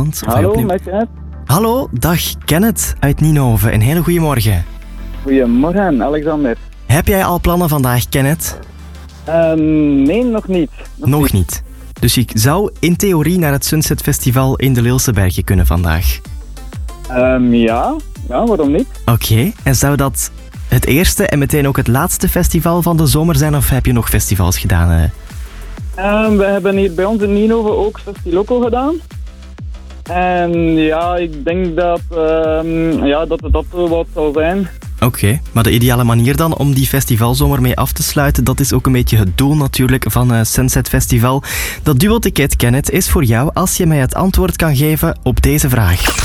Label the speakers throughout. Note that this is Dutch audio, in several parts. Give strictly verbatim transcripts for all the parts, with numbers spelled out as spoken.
Speaker 1: spannend. Of hij
Speaker 2: Hallo,
Speaker 1: opnieuw-
Speaker 2: met Kenneth.
Speaker 1: Hallo, dag Kenneth uit Nienhoven. Een hele goede morgen.
Speaker 2: Goedemorgen, Alexander.
Speaker 1: Heb jij al plannen vandaag, Kenneth?
Speaker 2: Ehm, nee, nog niet. Nog,
Speaker 1: Nog niet. Dus ik zou in theorie naar het Sunset Festival in de Leelse Bergen kunnen vandaag.
Speaker 2: Ehm, ja. ja, waarom niet?
Speaker 1: Oké, en zou dat het eerste en meteen ook het laatste festival van de zomer zijn, of heb je nog festivals gedaan? eh?
Speaker 2: Ehm, we hebben hier bij ons in Nienhoven ook Festiloco gedaan. En ja, ik denk dat, ehm, ja, dat dat wel wat zal zijn.
Speaker 1: Oké, maar de ideale manier dan om die festivalzomer mee af te sluiten, dat is ook een beetje het doel natuurlijk van uh, Sunset Festival. Dat duo-ticket, Kenneth, is voor jou als je mij het antwoord kan geven op deze vraag.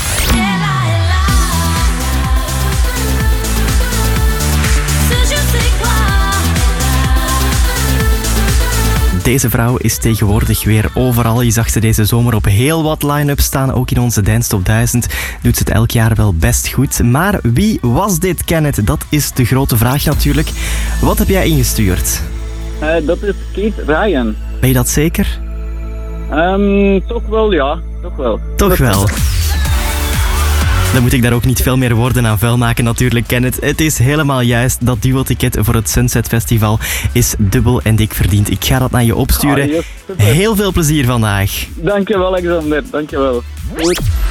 Speaker 1: Deze vrouw is tegenwoordig weer overal. Je zag ze deze zomer op heel wat line-up staan. Ook in onze Dance Top duizend doet ze het elk jaar wel best goed. Maar wie was dit, Kenneth? Dat is de grote vraag natuurlijk. Wat heb jij ingestuurd?
Speaker 2: Eh, dat is Kate Ryan.
Speaker 1: Ben je dat zeker?
Speaker 2: Ehm, toch wel, ja. Toch wel.
Speaker 1: Toch wel. Dan moet ik daar ook niet veel meer woorden aan vuil maken natuurlijk, Kenneth. Het is helemaal juist. Dat duo-ticket voor het Sunset Festival is dubbel en dik verdiend. Ik ga dat naar je opsturen.
Speaker 2: Ah, yes, super.
Speaker 1: Heel veel plezier vandaag.
Speaker 2: Dankjewel, Alexander. Dankjewel. Goed.